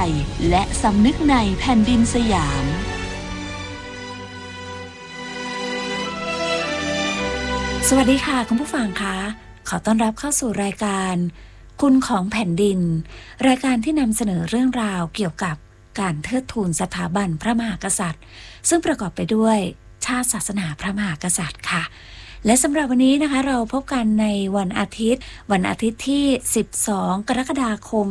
และสำนึกในแผ่นดินสยามสวัสดีค่ะคุณผู้ฟังคะขอต้อนรับเข้าสู่รายการคุณของแผ่นดินรายการที่นำเสนอเรื่องราวเกี่ยวกับการเทิดทูนสถาบันพระมหากษัตริย์ซึ่งประกอบไปด้วยชาติศาสนาพระมหากษัตริย์ค่ะและสำหรับวันนี้นะคะเราพบกันในวันอาทิตย์ที่12กรกฎาคม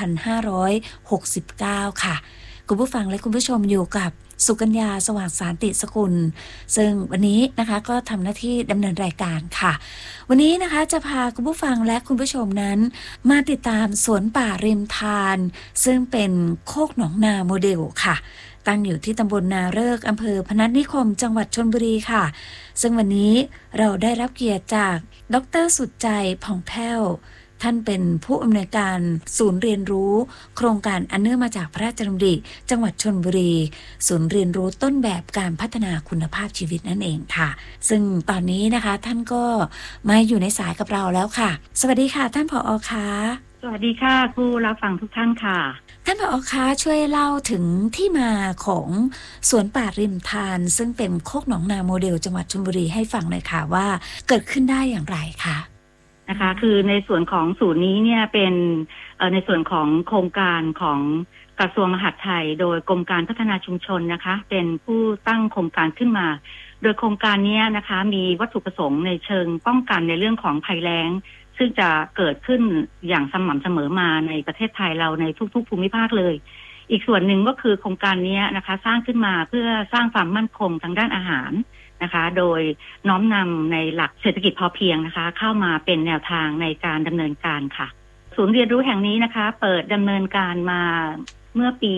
2569ค่ะคุณผู้ฟังและคุณผู้ชมอยู่กับสุกัญญาสว่างสานติสกุลซึ่งวันนี้นะคะก็ทำหน้าที่ดำเนินรายการค่ะวันนี้นะคะจะพาคุณผู้ฟังและคุณผู้ชมนั้นมาติดตามสวนป่าริมทานซึ่งเป็นโคกหนองนาโมเดลค่ะตั้งอยู่ที่ตำบลนาฤกษ์อำเภอพนัสนิคมจังหวัดชลบุรีค่ะซึ่งวันนี้เราได้รับเกียรติจากดร.สุดใจผ่องแผ้วท่านเป็นผู้อำนวยการศูนย์เรียนรู้โครงการอันเนื่องมาจากพระราชดำริจังหวัดชลบุรีศูนย์เรียนรู้ต้นแบบการพัฒนาคุณภาพชีวิตนั่นเองค่ะซึ่งตอนนี้นะคะท่านก็มาอยู่ในสายกับเราแล้วค่ะสวัสดีค่ะท่านผอ.คะสวัสดีค่ะผู้รับฟังทุกท่านค่ะท่านผอ.คะช่วยเล่าถึงที่มาของสวนป่าริมทานซึ่งเป็นโคกหนองนาโมเดลจังหวัดชลบุรีให้ฟังหน่อยค่ะว่าเกิดขึ้นได้อย่างไรคะนะคะคือในส่วนของศูนย์นี้เนี่ยเป็นในส่วนของโครงการของกระทรวงมหาดไทยโดยกรมการพัฒนาชุมชนนะคะเป็นผู้ตั้งโครงการขึ้นมาโดยโครงการนี้นะคะมีวัตถุประสงค์ในเชิงป้องกันในเรื่องของภัยแล้งซึ่งจะเกิดขึ้นอย่างสม่ำเสมอมาในประเทศไทยเราในทุกๆภูมิภาคเลยอีกส่วนหนึ่งก็คือโครงการนี้นะคะสร้างขึ้นมาเพื่อสร้างความมั่นคงทางด้านอาหารนะคะโดยน้อมนำในหลักเศรษฐกิจพอเพียงนะคะเข้ามาเป็นแนวทางในการดำเนินการค่ะศูนย์เรียนรู้แห่งนี้นะคะเปิดดำเนินการมาเมื่อปี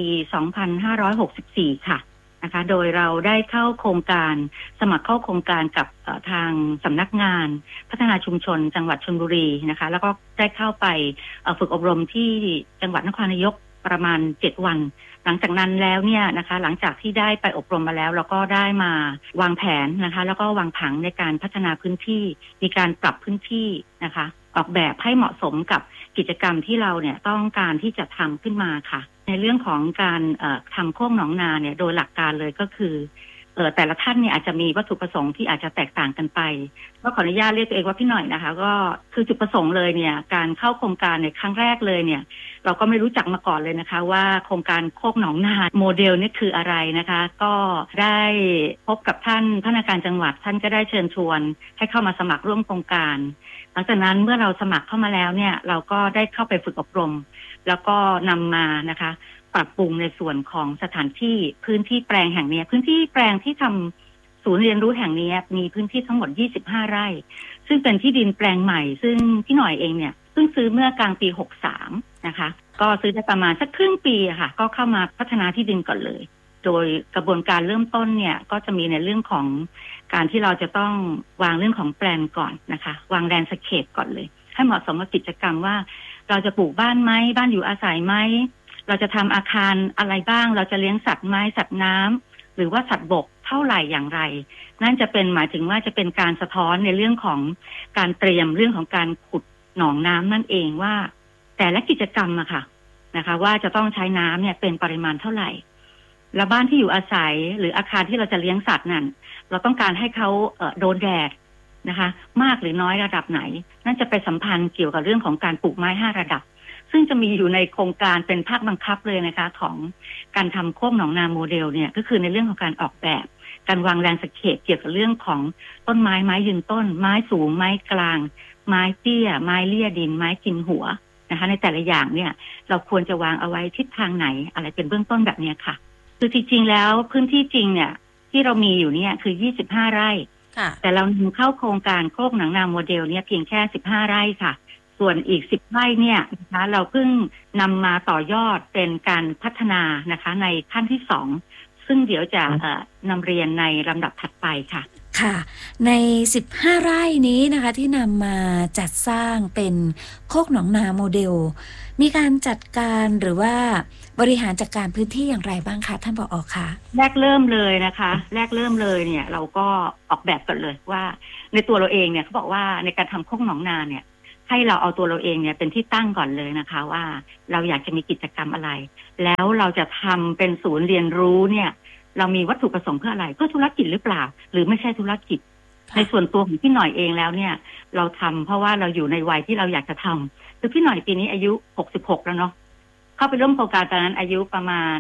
2564 ค่ะนะคะโดยเราได้เข้าโครงการสมัครเข้าโครงการกับทางสำนักงานพัฒนาชุมชนจังหวัดชลบุรีนะคะแล้วก็ได้เข้าไปฝึกอบรมที่จังหวัดนครนายกประมาณ7 วันหลังจากนั้นแล้วเนี่ยนะคะหลังจากที่ได้ไปอบรมมาแล้วเราก็ได้มาวางแผนนะคะแล้วก็วางผังในการพัฒนาพื้นที่มีการปรับพื้นที่นะคะออกแบบให้เหมาะสมกับกิจกรรมที่เราเนี่ยต้องการที่จะทำขึ้นมาค่ะในเรื่องของการทำโคกหนองนาเนี่ยโดยหลักการเลยก็คือแต่ละท่านเนี่ยอาจจะมีวัตถุประสงค์ที่อาจจะแตกต่างกันไปก็ขออนุญาตเรียกตัวเองว่าพี่หน่อยนะคะก็คือจุดประสงค์เลยเนี่ยการเข้าโครงการในครั้งแรกเลยเนี่ยเราก็ไม่รู้จักมาก่อนเลยนะคะว่าโครงการโคกหนองนาโมเดลนี่คืออะไรนะคะก็ได้พบกับท่านผู้ว่าการจังหวัดท่านก็ได้เชิญชวนให้เข้ามาสมัครร่วมโครงการหลังจากนั้นเมื่อเราสมัครเข้ามาแล้วเนี่ยเราก็ได้เข้าไปฝึกอบรมแล้วก็นำมานะคะปรับปรุงในส่วนของสถานที่พื้นที่แปลงแห่งนี้พื้นที่แปลงที่ทำศูนย์เรียนรู้แห่งนี้มีพื้นที่ทั้งหมด25 ไร่ซึ่งเป็นที่ดินแปลงใหม่ซึ่งพี่หน่อยเองเนี่ยเพิ่งซื้อเมื่อกลางปี63นะคะก็ซื้อได้ประมาณสักครึ่งปีค่ะก็เข้ามาพัฒนาที่ดินก่อนเลยโดยกระบวนการเริ่มต้นเนี่ยก็จะมีในเรื่องของการที่เราจะต้องวางเรื่องของแปลนก่อนนะคะวางแลนด์สเคปก่อนเลยให้เหมาะสมกับกิจกรรมว่าเราจะปลูกบ้านไหมบ้านอยู่อาศัยไหมเราจะทำอาคารอะไรบ้างเราจะเลี้ยงสัตว์ไม้สัตว์น้ำหรือว่าสัตว์บกเท่าไหร่อย่างไรนั่นจะเป็นหมายถึงว่าจะเป็นการสะท้อนในเรื่องของการเตรียมเรื่องของการขุดหนองน้ำนั่นเองว่าแต่ละกิจกรรมอะค่ะนะคะว่าจะต้องใช้น้ำเนี่ยเป็นปริมาณเท่าไหร่แล้วบ้านที่อยู่อาศัยหรืออาคารที่เราจะเลี้ยงสัตว์นั่นเราต้องการให้เขาโดนแดดนะคะมากหรือน้อยระดับไหนนั่นจะไปสัมพันธ์เกี่ยวกับเรื่องของการปลูกไม้5 ระดับซึ่งจะมีอยู่ในโครงการเป็นภาคบังคับเลยนะคะของการทำโคกหนองนาโมเดลเนี่ยก็คือในเรื่องของการออกแบบการวางแลนด์สเคปเกี่ยวกับเรื่องของต้นไม้ไม้ยืนต้นไม้สูงไม้กลางไม้เตี้ยไม้เลี่ยดินไม้กินหัวนะคะในแต่ละอย่างเนี่ยเราควรจะวางเอาไว้ทิศทางไหนอะไรเป็นเบื้องต้นแบบนี้ค่ะคือจริงๆแล้วพื้นที่จริงเนี่ยที่เรามีอยู่เนี่ยคือ25 ไร่แต่เรานำเข้าโครงการโคกหนองนาโมเดลเนี่ยเพียงแค่15 ไร่ค่ะส่วนอีก10 ไร่เนี่ยนะคะเราเพิ่งนำมาต่อยอดเป็นการพัฒนานะคะในขั้นที่2ซึ่งเดี๋ยวจะนำเรียนในลำดับถัดไปค่ะค่ะใน15 ไร่นี้นะคะที่นำมาจัดสร้างเป็นโคกหนองนาโมเดลมีการจัดการหรือว่าบริหารจัดการพื้นที่อย่างไรบ้างคะท่านผอ.คะแรกเริ่มเลยนะคะแรกเริ่มเลยเนี่ยเราก็ออกแบบกันเลยว่าในตัวเราเองเนี่ยเขาบอกว่าในการทำโคกหนองนาเนี่ยให้เราเอาตัวเราเองเนี่ยเป็นที่ตั้งก่อนเลยนะคะว่าเราอยากจะมีกิจกรรมอะไรแล้วเราจะทำเป็นศูนย์เรียนรู้เนี่ยเรามีวัตถุประสงค์เพื่ออะไรเพื่อธุรกิจหรือเปล่าหรือไม่ใช่ธุรกิจในส่วนตัวของพี่หน่อยเองแล้วเนี่ยเราทำเพราะว่าเราอยู่ในวัยที่เราอยากจะทำคือพี่หน่อยปีนี้อายุ66แล้วเนาะเข้าไปร่วมโครงการตอนนั้นอายุประมาณ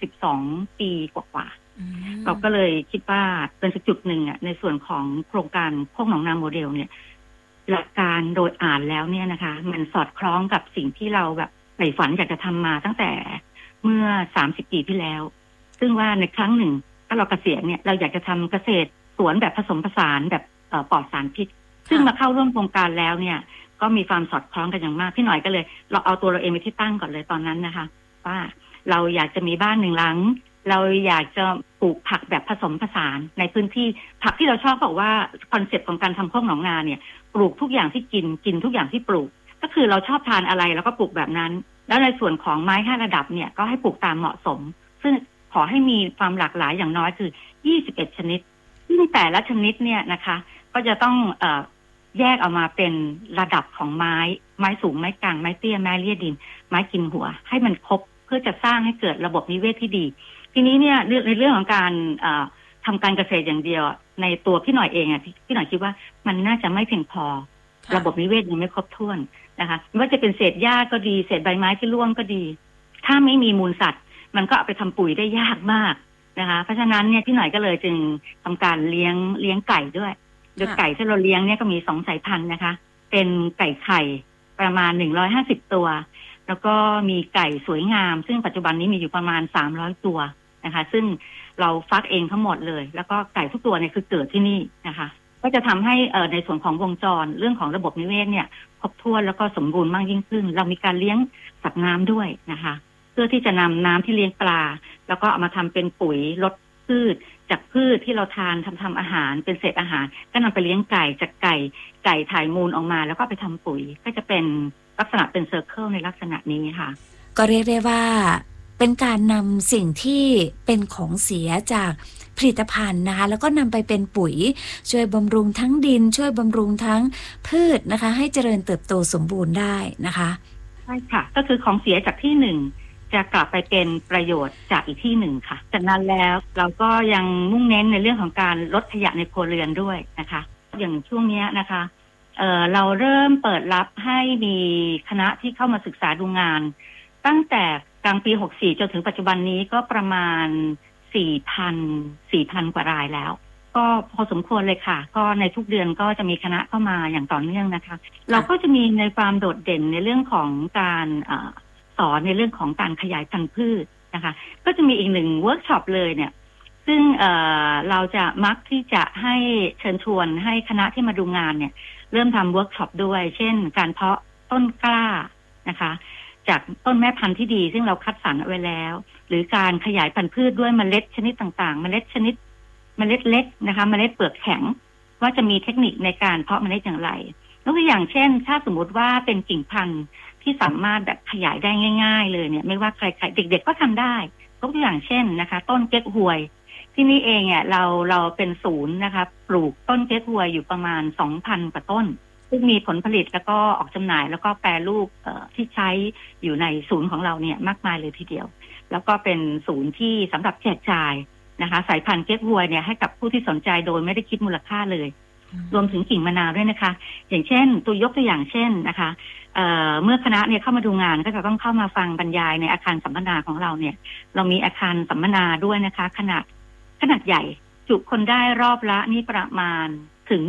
62ปีกว่าๆเราก็เลยคิดว่าเป็นจุดหนึ่งอ่ะในส่วนของโครงการโคกหนองนาโมเดลเนี่ยหลักการโดยอ่านแล้วเนี่ยนะคะมันสอดคล้องกับสิ่งที่เราแบบใฝ่ฝันอยากจะทำมาตั้งแต่เมื่อ30ปีที่แล้วซึ่งว่าในครั้งหนึ่งถ้าเราเกษียณเนี่ยเราอยากจะทำเกษตรสวนแบบผสมผสานแบบปลอดสารพิษซึ่งมาเข้าร่วมโครงการแล้วเนี่ยก็มีความสอดคล้องกันอย่างมากพี่หน่อยก็เลยเราเอาตัวเราเองไปที่ตั้งก่อนเลยตอนนั้นนะคะว่าเราอยากจะมีบ้านหนึ่งหลังเราอยากจะปลูกผักแบบผสมผสานในพื้นที่ผักที่เราชอบบอกว่าคอนเซ็ปต์ของการทำโคกหนองนาเนี่ยปลูกทุกอย่างที่กินทุกอย่างที่ปลูกก็คือเราชอบทานอะไรแล้วก็ปลูกแบบนั้นแล้วในส่วนของไม้5ระดับเนี่ยก็ให้ปลูกตามเหมาะสมซึ่งขอให้มีความหลากหลายอย่างน้อยคือ21ชนิดซึ่งแต่ละชนิดเนี่ยนะคะก็จะต้องแยกออกมาเป็นระดับของไม้สูงไม้กลางไม้เตี้ยไม้เลี่ยดินไม้กินหัวให้มันครบเพื่อจะสร้างให้เกิดระบบนิเวศที่ดีทีนี้เนี่ยในเรื่องของการทำการเกษตรอย่างเดียวในตัวพี่หน่อยเองอ่ะพี่หน่อยคิดว่ามันน่าจะไม่เพียงพอระบบนิเวศยังไม่ครบถ้วนนะคะไม่ว่าจะเป็นเศษหญ้าก็ดีเศษใบไม้ที่ร่วงก็ดีถ้าไม่มีมูลสัตว์มันก็เอาไปทำปุ๋ยได้ยากมากนะคะเพราะฉะนั้นเนี่ยพี่หน่อยก็เลยจึงทำการเลี้ยงไก่ด้วยโดยไก่ที่เราเลี้ยงเนี่ยก็มี2 สายพันธุ์นะคะเป็นไก่ไข่ประมาณ150ตัวแล้วก็มีไก่สวยงามซึ่งปัจจุบันนี้มีอยู่ประมาณ300ตัวนะคะซึ่งเราฟักเองทั้งหมดเลยแล้วก็ไก่ทุกตัวเนี่ยคือเกิดที่นี่นะคะก็จะทำให้ในส่วนของวงจรเรื่องของระบบนิเวศเนี่ยครบถ้วนแล้วก็สมบูรณ์มากยิ่งขึ้นเรามีการเลี้ยงสัตว์น้ำด้วยนะคะเพื่อที่จะนำน้ำที่เลี้ยงปลาแล้วก็เอามาทำเป็นปุ๋ยลดพืชจากพืชที่เราทานทำอาหารเป็นเศษอาหารก็นำไปเลี้ยงไก่จากไก่ถ่ายมูลออกมาแล้วก็ไปทำปุ๋ยก็จะเป็นลักษณะเป็นเซอร์เคิลในลักษณะนี้ค่ะก็เรียกได้ว่าเป็นการนำสิ่งที่เป็นของเสียจากผลิตภัณฑ์นะคะแล้วก็นำไปเป็นปุ๋ยช่วยบำรุงทั้งดินช่วยบำรุงทั้งพืชนะคะให้เจริญเติบโตสมบูรณ์ได้นะคะใช่ค่ะก็คือของเสียจากที่หนึ่งจะกลับไปเป็นประโยชน์จากอีกที่หนึ่งค่ะจากนั้นแล้วเราก็ยังมุ่งเน้นในเรื่องของการลดขยะในครัวเรือนด้วยนะคะอย่างช่วงนี้นะคะเราเริ่มเปิดรับให้มีคณะที่เข้ามาศึกษาดูงานตั้งแต่กลางปี64จนถึงปัจจุบันนี้ก็ประมาณ4,000 กว่ารายแล้วก็พอสมควรเลยค่ะก็ในทุกเดือนก็จะมีคณะเข้ามาอย่างต่อเนื่องนะคะเราก็จะมีในความโดดเด่นในเรื่องของการสอนในเรื่องของการขยายพันธุ์พืชนะคะก็จะมีอีก1เวิร์กช็อปเลยเนี่ยซึ่งเราจะมักที่จะให้เชิญชวนให้คณะที่มาดูงานเนี่ยเริ่มทำเวิร์กช็อปด้วยเช่นการเพาะต้นกล้านะคะจากต้นแม่พันธุ์ที่ดีซึ่งเราคัดสรรเอาไว้แล้วหรือการขยายพันธุ์พืชด้วยเมล็ดชนิดต่างๆเมล็ดเล็กนะคะเมล็ดเปลือกแข็งว่าจะมีเทคนิคในการเพาะเมล็ดอย่างไรยกตัวอย่างเช่นถ้าสมมุติว่าเป็นกิ่งพันธุ์ที่สามารถแบบขยายได้ง่ายๆเลยเนี่ยไม่ว่าใครๆเด็กๆก็ทำได้ยกตัวอย่างเช่นนะคะต้นเก๊กฮวยที่นี่เองเนี่ยเราเป็นศูนย์นะคะปลูกต้นเก๊กฮวยอยู่ประมาณ 2,000 กว่าต้นซึ่งมีผลผลิตแล้วก็ออกจำหน่ายแล้วก็แปรรูปที่ใช้อยู่ในศูนย์ของเราเนี่ยมากมายเลยทีเดียวแล้วก็เป็นศูนย์ที่สำหรับแจกจ่ายนะคะสายพันธุ์เก๊กฮวยเนี่ยให้กับผู้ที่สนใจโดยไม่ได้คิดมูลค่าเลยรวมถึงกิ่งมะนาวด้วยนะคะอย่างเช่นยกตัวอย่างเช่นนะคะเมื่อคณะเนี่ยเข้ามาดูงานก็จะต้องเข้ามาฟังบรรยายในอาคารสัมมนาของเราเนี่ยเรามีอาคารสัมมนาด้วยนะคะขนาดใหญ่จุคนได้รอบละนี่ประมาณถึง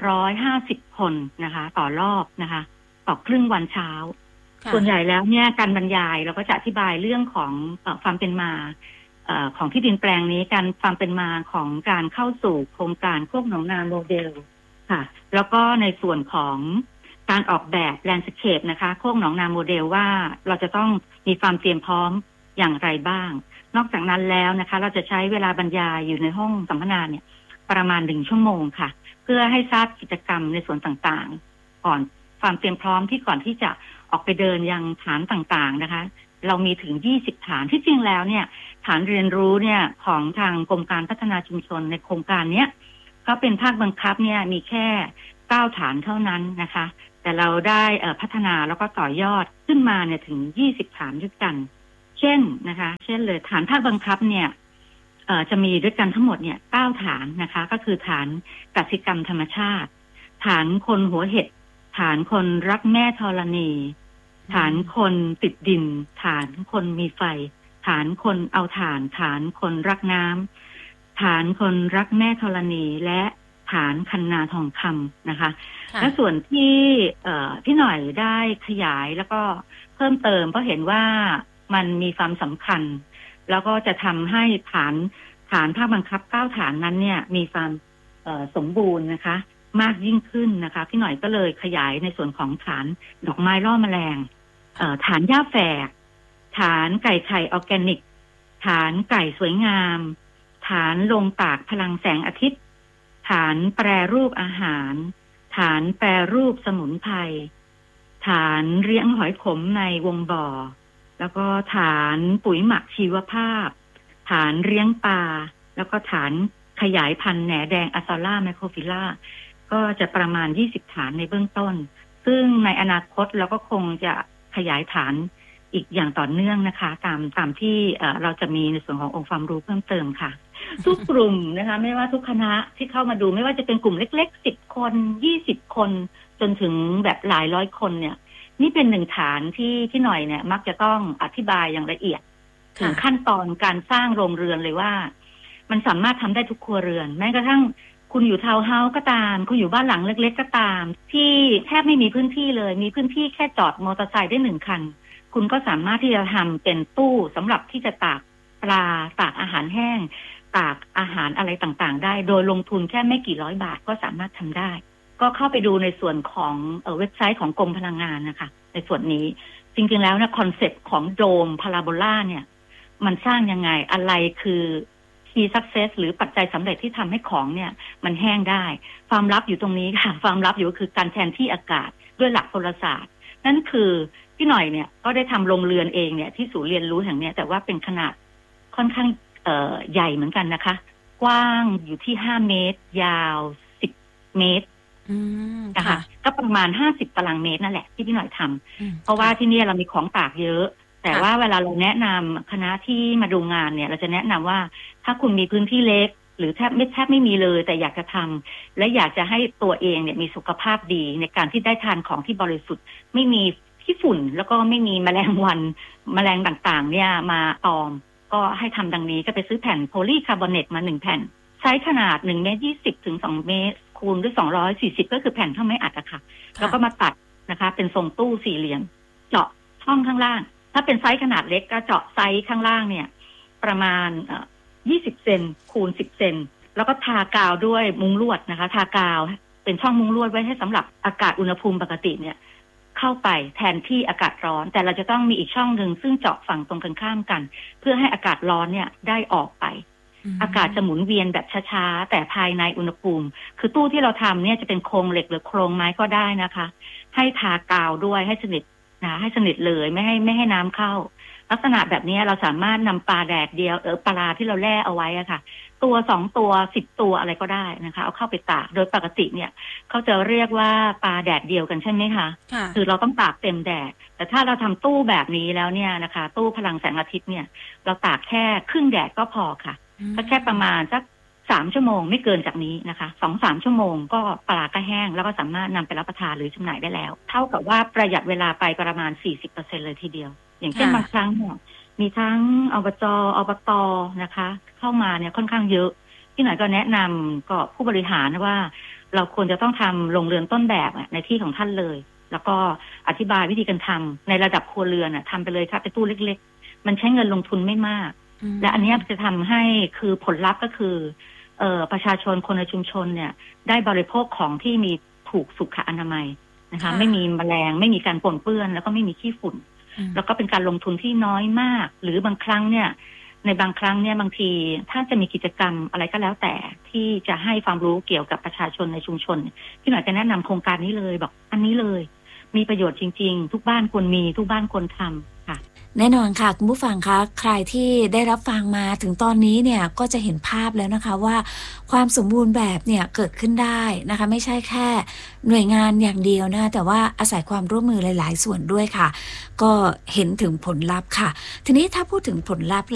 250คนนะคะต่อรอบนะคะต่อครึ่งวันเช้าส่วนใหญ่แล้วเนี่ยการบรรยายเราก็จะอธิบายเรื่องของความเป็นมาของที่ดินแปลงนี้การความเป็นมาของการเข้าสู่โครงการโคกหนองนาโมเดลค่ะแล้วก็ในส่วนของการออกแบบแลนด์สเคปนะคะโคกหนองนาโมเดลว่าเราจะต้องมีความเตรียมพร้อมอย่างไรบ้างนอกจากนั้นแล้วนะคะเราจะใช้เวลาบรรยายอยู่ในห้องสัมมนาเนี่ยประมาณ1 ชั่วโมงค่ะเพื่อให้ทราบกิจกรรมในส่วนต่างๆก่อนความเตรียมพร้อมที่ก่อนที่จะออกไปเดินยังฐานต่างๆนะคะเรามีถึง20ฐานที่จริงแล้วเนี่ยฐานเรียนรู้เนี่ยของทางกรมการพัฒนาชุมชนในโครงการเนี้ยก็เป็นภาคบังคับเนี่ยมีแค่9ฐานเท่านั้นนะคะแแต่เราได้พัฒนาแล้วก็ต่อยอดขึ้นมาเนี่ยถึง20ฐานด้วยกันเช่นนะคะเช่นเลยฐานภาคบังคับเนี่ยจะมีด้วยกันทั้งหมดเนี่ย9ฐานนะคะก็คือฐานกสิกรรมธรรมชาติฐานคนหัวเห็ดฐานคนรักแม่ธรณีฐานคนติดดินฐานคนมีไฟฐานคนเอาถ่านฐานคนรักน้ำฐานคนรักแม่ธรณีและฐานคันนาทองคำนะคะและส่วนที่พี่หน่อยได้ขยายแล้วก็เพิ่มเติมเพราะเห็นว่ามันมีความสำคัญแล้วก็จะทำให้ฐานภาคบังคับ9ฐานนั้นเนี่ยมีความสมบูรณ์นะคะมากยิ่งขึ้นนะคะพี่หน่อยก็เลยขยายในส่วนของฐานดอกไม้ล่อแมลงฐานหญ้าแฝกฐานไก่ไข่ออร์แกนิกฐานไก่สวยงามฐานลงตากพลังแสงอาทิตย์ฐานแปรรูปอาหารฐานแปรรูปสมุนไพรฐานเลี้ยงหอยขมในวงบ่อแล้วก็ฐานปุ๋ยหมักชีวภาพฐานเลี้ยงปลาแล้วก็ฐานขยายพันธุ์แหนแดงอะซอล่าไมโครฟิลล่าก็จะประมาณ20ฐานในเบื้องต้นซึ่งในอนาคตเราก็คงจะขยายฐานอีกอย่างต่อเนื่องนะคะตามที่เราจะมีในส่วนขององค์ความรู้เพิ่มเติมค่ะทุกกลุ่มนะคะไม่ว่าทุกคณะที่เข้ามาดูไม่ว่าจะเป็นกลุ่มเล็กๆ10คน20คนจนถึงแบบหลายร้อยคนเนี่ยนี่เป็นหนึ่งฐานที่พี่หน่อยเนี่ยมักจะต้องอธิบายอย่างละเอียดถึงขั้นตอนการสร้างโรงเรือนเลยว่ามันสามารถทำได้ทุกครัวเรือนแม้กระทั่งคุณอยู่ทาวน์เฮาส์ก็ตามคุณอยู่บ้านหลังเล็กๆก็ตามที่แทบไม่มีพื้นที่เลยมีพื้นที่แค่จอดมอเตอร์ไซค์ได้1คันคุณก็สามารถที่จะทำเป็นตู้สำหรับที่จะตากปลาตากอาหารแห้งตากอาหารอะไรต่างๆได้โดยลงทุนแค่ไม่กี่ร้อยบาทก็สามารถทำได้ก็เข้าไปดูในส่วนของเว็บไซต์ของกรมพลังงานนะคะในส่วนนี้จริงๆแล้วนะคอนเซ็ปต์ของโดมพาราโบลาเนี่ยมันสร้างยังไงอะไรคือ key success หรือปัจจัยสำเร็จที่ทำให้ของเนี่ยมันแห้งได้ความลับอยู่ตรงนี้ค่ะความลับอยู่ก็คือการแทนที่อากาศด้วยหลักโหราศาสตร์นั่นคือพี่หน่อยเนี่ยก็ได้ทำโรงเรือนเองเนี่ยที่ศูนย์เรียนรู้แห่งนี้แต่ว่าเป็นขนาดค่อนข้างใหญ่เหมือนกันนะคะกว้างอยู่ที่5 เมตรยาว10 เมตรนะคะก็ประมาณ50 ตารางเมตรนั่นแหละที่พี่หน่อยทำเพราะว่าที่นี่เรามีของตากเยอะแต่ว่าเวลาเราแนะนำคณะที่มาดูงานเนี่ยเราจะแนะนำว่าถ้าคุณมีพื้นที่เล็กหรือแทบไม่มีเลยแต่อยากจะทำและอยากจะให้ตัวเองเนี่ยมีสุขภาพดีในการที่ได้ทานของที่บริสุทธิ์ไม่มีขี้ฝุ่นแล้วก็ไม่มีแมลงวันแมลงต่างๆเนี่ยมาตอมก็ให้ทำดังนี้ก็ไปซื้อแผ่นโพลีคาร์บอเนตมา1แผ่นใช้ขนาด1 เมตร 20 ถึง 2 เมตรคูณด้วย240ก็คือแผ่นเท่าไม้อัดอะค่ะแล้วก็มาตัดนะคะเป็นทรงตู้สี่เหลี่ยมเจาะช่องข้างล่างถ้าเป็นไซส์ขนาดเล็กก็เจาะไซส์ข้างล่างเนี่ยประมาณ20 เซนคูณ10 เซนแล้วก็ทากาวด้วยมุ้งลวดนะคะทากาวเป็นช่องมุ้งลวดไว้ให้สำหรับอากาศอุณหภูมิปกติเนี่ยเข้าไปแทนที่อากาศร้อนแต่เราจะต้องมีอีกช่องหนึ่งซึ่งเจาะฝั่งตรงกันข้ามกันเพื่อให้อากาศร้อนเนี่ยได้ออกไปอากาศจะหมุนเวียนแบบช้าๆแต่ภายในอุณหภูมิคือตู้ที่เราทำเนี่ยจะเป็นโครงเหล็กหรือโครงไม้ก็ได้นะคะให้ทากาวด้วยให้สนิทนะให้สนิทเลยไม่ให้น้ำเข้าลักษณะแบบนี้เราสามารถนำปลาแดดเดียวปลาที่เราแล่เอาไว้อะค่ะตัว2 ตัว10 ตัวอะไรก็ได้นะคะเอาเข้าไปตากโดยปกติเนี่ยเขาจะเรียกว่าปลาแดดเดียวกันใช่ไหมคะคือเราต้องตากเต็มแดดแต่ถ้าเราทำตู้แบบนี้แล้วเนี่ยนะคะตู้พลังแสงอาทิตย์เนี่ยเราตากแค่ครึ่งแดดก็พอค่ะก็แค่ประมาณสัก3 ชั่วโมงไม่เกินจากนี้นะคะ 2-3 ชั่วโมงก็ปลาก็แห้งแล้วก็สามารถนำไปรับประทานหรือจำหน่ายได้แล้วเท่ากับว่าประหยัดเวลาไปประมาณ 40% เลยทีเดียวอย่างเช่นบางครั้งเนี่ยมีทั้งอบจ.อบต.นะคะเข้ามาเนี่ยค่อนข้างเยอะที่หน่อยก็แนะนำก็ผู้บริหารว่าเราควรจะต้องทำโรงเรือนต้นแบบในที่ของท่านเลยแล้วก็อธิบายวิธีการทำในระดับครัวเรือนทำไปเลยครับเป็นตู้เล็กๆมันใช้เงินลงทุนไม่มากและอันนี้จะทำให้คือผลลัพธ์ก็คือประชาชนคนในชุมชนเนี่ยได้บริโภคของที่มีถูกสุขอนามัยนะคะไม่มีแมลงไม่มีการปนเปื้อนแล้วก็ไม่มีขี้ฝุ่นแล้วก็เป็นการลงทุนที่น้อยมากหรือบางครั้งเนี่ยในบางครั้งเนี่ยบางทีถ้าจะมีกิจกรรมอะไรก็แล้วแต่ที่จะให้ความรู้เกี่ยวกับประชาชนในชุมชนพี่หน่อยจะแนะนำโครงการนี้เลยบอกอันนี้เลยมีประโยชน์จริงๆทุกบ้านควรมีทุกบ้านควรทำค่ะแน่นอนค่ะคุณผู้ฟังคะใครที่ได้รับฟังมาถึงตอนนี้เนี่ยก็จะเห็นภาพแล้วนะคะว่าความสมบูรณ์แบบเนี่ยเกิดขึ้นได้นะคะไม่ใช่แค่หน่วยงานอย่างเดียวนะแต่ว่าอาศัยความร่วมมือหลายๆส่วนด้วยค่ะก็เห็นถึงผลลัพธ์ค่ะทีนี้ถ้าพูดถึงผลลัพธ์